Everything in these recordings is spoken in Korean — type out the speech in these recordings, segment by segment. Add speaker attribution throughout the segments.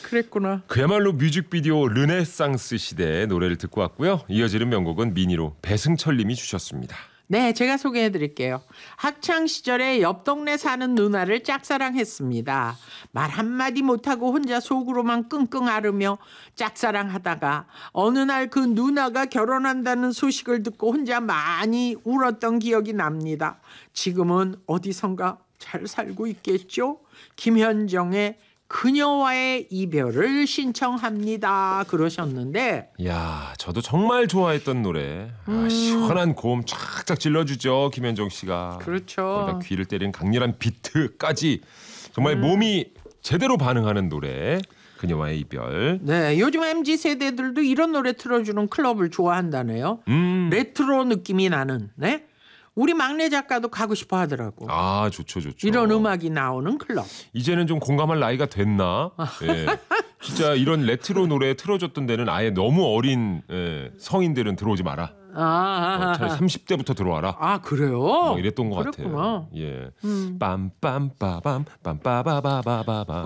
Speaker 1: 그랬구나.
Speaker 2: 그야말로 뮤직비디오 르네상스 시대의 노래를 듣고 왔고요. 이어지는 명곡은 미니로 배승철 님이 주셨습니다.
Speaker 1: 네, 제가 소개해드릴게요. 학창시절에 옆 동네 사는 누나를 짝사랑했습니다. 말 한마디 못하고 혼자 속으로만 끙끙 앓으며 짝사랑하다가 어느 날 그 누나가 결혼한다는 소식을 듣고 혼자 많이 울었던 기억이 납니다. 지금은 어디선가 잘 살고 있겠죠? 김현정의 그녀와의 이별을 신청합니다. 그러셨는데,
Speaker 2: 야, 저도 정말 좋아했던 노래. 시원한 고음 쫙쫙 질러주죠, 김현정 씨가.
Speaker 1: 그렇죠.
Speaker 2: 거기다 귀를 때리는 강렬한 비트까지 정말 몸이 제대로 반응하는 노래. 그녀와의 이별.
Speaker 1: 네, 요즘 MZ 세대들도 이런 노래 틀어주는 클럽을 좋아한다네요. 레트로 느낌이 나는. 네, 우리 막내 작가도 가고 싶어 하더라고.
Speaker 2: 아, 좋죠.
Speaker 1: 이런 음악이 나오는 클럽.
Speaker 2: 이제는 좀 공감할 나이가 됐나? 예. 진짜 이런 레트로 노래 틀어줬던 데는 아예 너무 어린 성인들은 들어오지 마라. 차라리 30대부터 들어와라.
Speaker 1: 아, 그래요?
Speaker 2: 뭐 이랬던 것
Speaker 1: 그랬구나.
Speaker 2: 같아요. 예. 빰빰빠밤 빰빠바바바바바.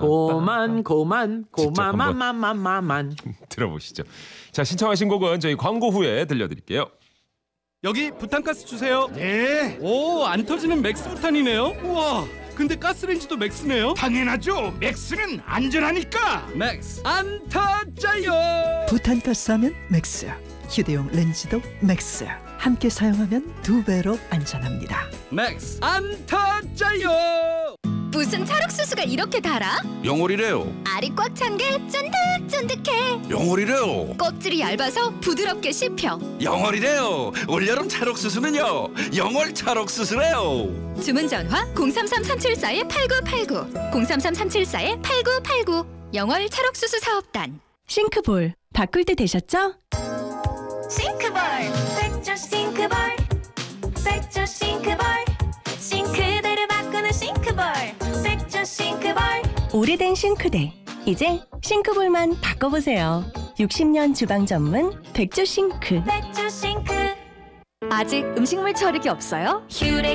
Speaker 1: 고만마마마만.
Speaker 2: 들어보시죠. 자, 신청하신 곡은 저희 광고 후에 들려드릴게요.
Speaker 3: 여기 부탄가스 주세요.
Speaker 4: 네,
Speaker 3: 오, 안 터지는 맥스 부탄이네요. 우와, 근데 가스레인지도 맥스네요.
Speaker 4: 당연하죠. 맥스는 안전하니까.
Speaker 3: 맥스 안 터져요.
Speaker 5: 부탄가스 하면 맥스, 휴대용 렌즈도 맥스. 함께 사용하면 2배로 안전합니다.
Speaker 3: 맥스 안 터져요.
Speaker 6: 무슨 찰옥수수가 이렇게 달아?
Speaker 7: 영월이래요.
Speaker 6: 알이 꽉 찬 게 쫀득쫀득해.
Speaker 7: 영월이래요.
Speaker 6: 껍질이 얇아서 부드럽게 씹혀.
Speaker 7: 영월이래요. 올여름 찰옥수수는요, 영월 찰옥수수래요.
Speaker 6: 주문 전화 033-374-8989 033-374-8989 영월 찰옥수수 사업단.
Speaker 8: 싱크볼 바꿀 때 되셨죠?
Speaker 9: 싱크볼 백조 싱크볼 백조 싱크볼 싱크대를 바꾸는 싱크볼 백조 싱크볼.
Speaker 8: 오래된 싱크대 이제 싱크볼만 바꿔보세요. 60년 주방 전문 백조 싱크.
Speaker 9: 백조 싱크.
Speaker 6: 아직 음식물 처리기 없어요?
Speaker 9: 휴레